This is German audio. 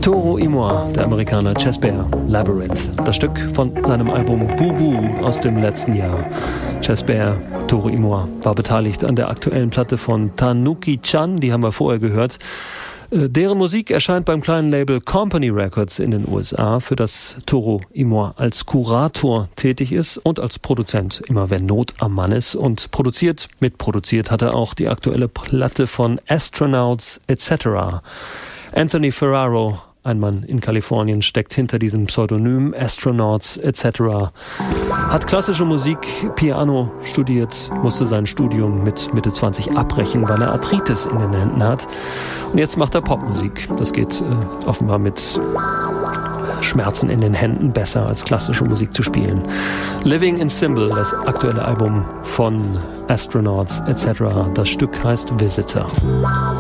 Toro y Moi, der Amerikaner Chess Bear, Labyrinth. Das Stück von seinem Album Bubu aus dem letzten Jahr. Chess Bear, Toro y Moi, war beteiligt an der aktuellen Platte von Tanuki-chan, die haben wir vorher gehört. Deren Musik erscheint beim kleinen Label Company Records in den USA, für das Toro y Moi als Kurator tätig ist und als Produzent, immer wenn Not am Mann ist. Und mitproduziert hat er auch die aktuelle Platte von Astronauts etc. Anthony Ferraro, ein Mann in Kalifornien, steckt hinter diesem Pseudonym Astronauts etc. Hat klassische Musik, Piano studiert, musste sein Studium mit Mitte 20 abbrechen, weil er Arthritis in den Händen hat. Und jetzt macht er Popmusik. Das geht offenbar mit Schmerzen in den Händen besser als klassische Musik zu spielen. Living in Symbol, das aktuelle Album von Astronauts etc. Das Stück heißt Visitor.